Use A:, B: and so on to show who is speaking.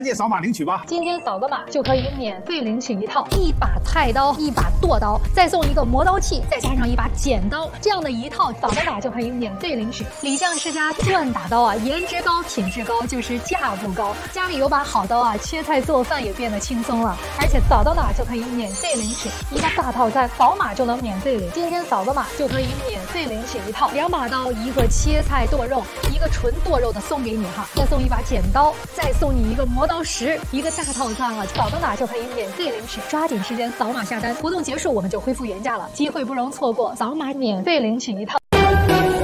A: 接扫码领取吧！
B: 今天扫个码就可以免费领取一套一把菜刀、一把剁刀，再送一个磨刀器，再加上一把剪刀，这样的一套扫个码就可以免费领取。李酱世家钻打刀啊，颜值高、品质高，就是价不高。家里有把好刀啊，切菜做饭也变得轻松了。而且扫到哪就可以免费领取一个大套餐，扫码就能免费领。今天扫个码就可以免费领取一套2把刀，一个切菜剁肉，一个纯剁肉的送给你哈，再送一把剪刀，再送你一个磨刀石，一个大套餐啊，扫到哪就可以免费领取。抓紧时间扫码下单，活动结束我们就恢复原价了，机会不容错过，扫码免费领取一套。